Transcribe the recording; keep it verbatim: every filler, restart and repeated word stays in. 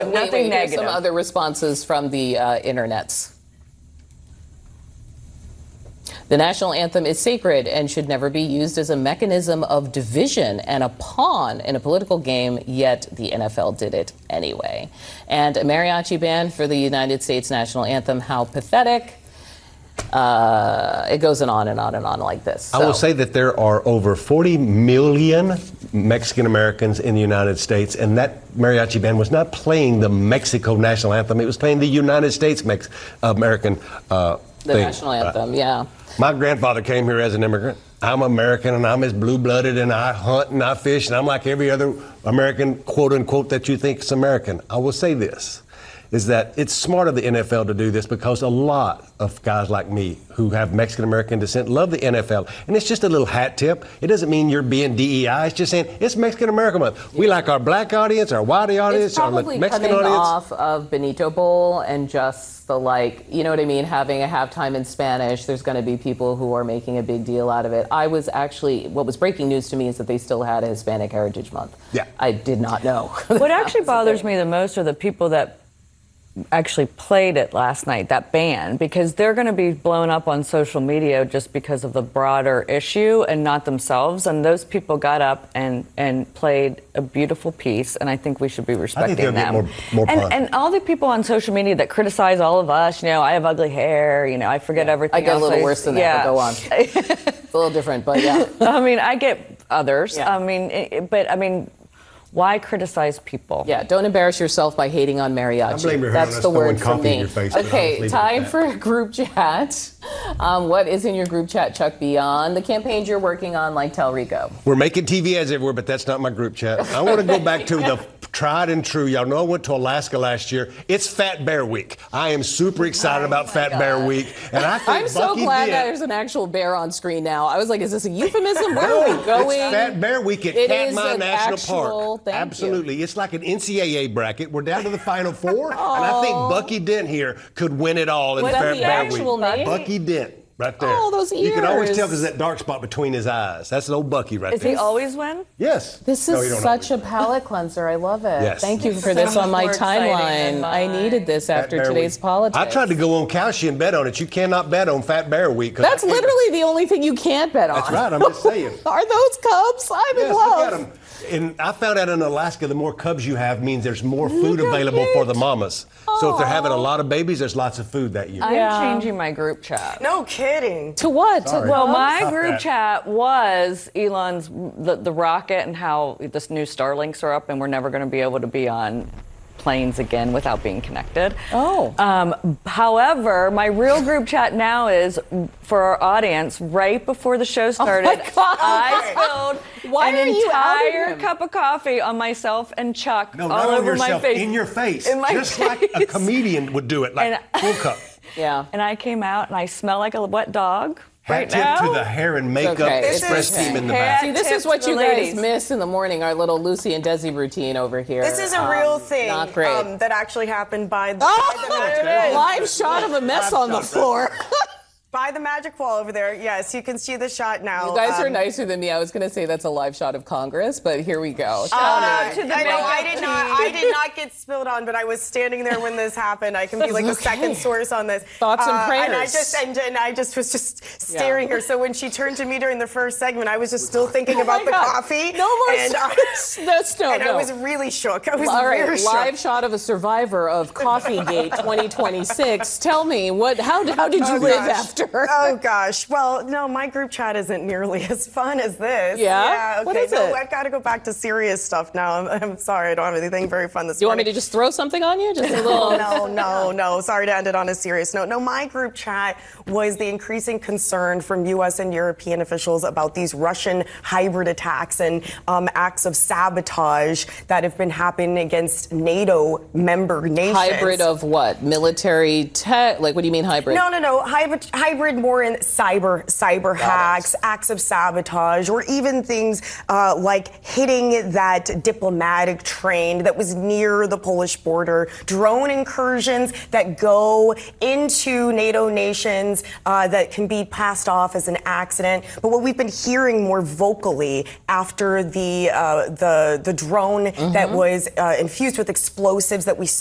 Nothing wait, wait, negative. Some other responses from the uh, internets. The national anthem is sacred and should never be used as a mechanism of division and a pawn in a political game, yet the N F L did it anyway. And a mariachi band for the United States national anthem, how pathetic. Uh, it goes on and on and on like this. So. I will say that there are over forty million Mexican Americans in the United States, and that mariachi band was not playing the Mexico national anthem. It was playing the United States Mex- American uh, The thing. national anthem, uh, yeah. My grandfather came here as an immigrant. I'm American, and I'm as blue-blooded, and I hunt and I fish, and I'm like every other American, quote-unquote, that you think is American. I will say this, is that it's smart of the N F L to do this because a lot of guys like me who have Mexican-American descent love the N F L. And it's just a little hat tip. It doesn't mean you're being D E I. It's just saying it's Mexican-American month. Yeah. We like our black audience, our white audience, our Mexican audience. It's probably coming off of Benito Bowl and just the, like, you know what I mean, having a halftime in Spanish. There's going to be people who are making a big deal out of it. I was actually, what was breaking news to me is that they still had a Hispanic Heritage Month. Yeah. I did not know. What actually bothers me the most are the people that actually played it last night, that band, because they're going to be blown up on social media just because of the broader issue and not themselves. And those people got up and, and played a beautiful piece, and I think we should be respecting I think them. Get more, more and, and all the people on social media that criticize all of us, you know, I have ugly hair, you know, I forget yeah. everything. I get else. a little worse than yeah. that, but go on. It's a little different, but yeah. I mean, I get others. Yeah. I mean, it, but I mean, why criticize people? Yeah, don't embarrass yourself by hating on mariachi. I blame your That's the word from me. In your face, okay, time for a group chat. Um, what is in your group chat, Chuck, beyond the campaigns you're working on, like Tell Rico? We're making T V ads everywhere, but that's not my group chat. I want to go back to the tried and true. Y'all know I went to Alaska last year. It's Fat Bear Week. I am super excited oh about Fat God. Bear Week. And I think I'm so Bucky glad did. that there's an actual bear on screen now. I was like, is this a euphemism? Where are we going? It's Fat Bear Week at it Katmai National actual, Park. Absolutely. You. It's like an N C double A bracket. We're down to the Final Four. And I think Bucky Dent here could win it all in what Fat Bear Week. Name? Bucky Dent. Right there. Oh, those ears. You can always tell there's that dark spot between his eyes. That's an old Bucky right Does there. Does he always win? Yes. This is no, such a palate cleanser. I love it. Yes. Thank you for this on my timeline. I needed this after today's week. politics. I tried to go on Cowshy and bet on it. You cannot bet on Fat Bear Week. That's literally the only thing you can't bet on. That's right. I'm just saying. Are those Cubs? I'm yes, in love. Look at them. And I found out in Alaska, the more cubs you have means there's more food available for the mamas. Aww. So if they're having a lot of babies, there's lots of food that year. I'm yeah. changing my group chat. No kidding. To what? Sorry. Well, my Stop group that. chat was Elon's, the, the rocket and how this new Starlinks are up and we're never going to be able to be on planes again without being connected. Oh. Um, however, my real group chat now is for our audience. Right before the show started, oh my God. I spilled Why an are you entire cup of coffee on myself and Chuck No, all not over on yourself, my face. in your face. In my Just face. like a comedian would do it, like And- full cup. Yeah. And I came out and I smell like a wet dog. Hat Right tip now? to the hair and makeup okay. express okay. team in the Hat back. See, this tip is what to you the guys ladies. miss in the morning, our little Lucy and Desi routine over here. This is a Um, real thing Not great. Um, that actually happened by the, oh, by the magic live shot of a mess on the floor. by the magic wall over there. Yes, you can see the shot now. You guys um, are nicer than me. I was going to say that's a live shot of Congress, but here we go. Uh, to the I know I makeup did not. team. I did not get spilled on, but I was standing there when this happened. I can be like the Okay. second source on this. Thoughts and Uh, And I prayers. just and, and I just was just staring Yeah. her. So when she turned to me during the first segment, I was just still thinking Oh about my the God. coffee. No more and I, That's no, and no. I was really shook. I was All right, very live shook. shot of a survivor of Coffeegate twenty twenty-six. Tell me, what? How, how did you Oh, live gosh. after? Oh gosh. Well, no, my group chat isn't nearly as fun as this. Yeah? Yeah. Okay. What is no, it? I've got to go back to serious stuff now. I'm, I'm sorry, I don't have anything very fun this You want me morning. to just throw something on you? Just a little. No, no, no. Sorry to end it on a serious note. No, my group chat was the increasing concern from U S and European officials about these Russian hybrid attacks and um, acts of sabotage that have been happening against NATO member nations. Hybrid of what? Military tech? Like, what do you mean hybrid? No, no, no. Hybrid, hybrid hybrid more in cyber cyber hacks, acts of sabotage, or even things uh, like hitting that diplomatic train that was near the Polish border, drone incursions that go into NATO nations uh, that can be passed off as an accident. But what we've been hearing more vocally after the uh, the the drone mm-hmm. that was uh, infused with explosives that we